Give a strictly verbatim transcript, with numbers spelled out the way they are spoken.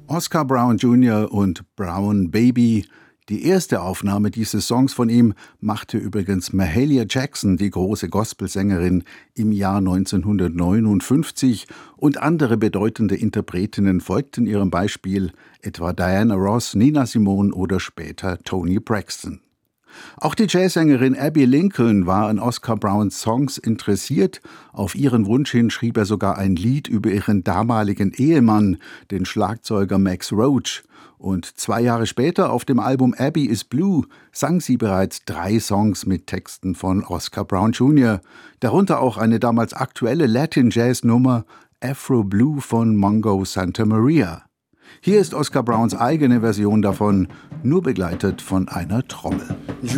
Oscar Brown Junior und Brown Baby. Die erste Aufnahme dieses Songs von ihm machte übrigens Mahalia Jackson, die große Gospelsängerin, im Jahr neunzehnhundertneunundfünfzig, und andere bedeutende Interpretinnen folgten ihrem Beispiel, etwa Diana Ross, Nina Simone oder später Toni Braxton. Auch die Jazzsängerin Abbey Lincoln war an Oscar Browns Songs interessiert. Auf ihren Wunsch hin schrieb er sogar ein Lied über ihren damaligen Ehemann, den Schlagzeuger Max Roach. Und zwei Jahre später auf dem Album Abbey is Blue sang sie bereits drei Songs mit Texten von Oscar Brown Junior, darunter auch eine damals aktuelle Latin-Jazz-Nummer Afro Blue von Mongo Santa Maria. Hier ist Oscar Browns eigene Version davon, nur begleitet von einer Trommel.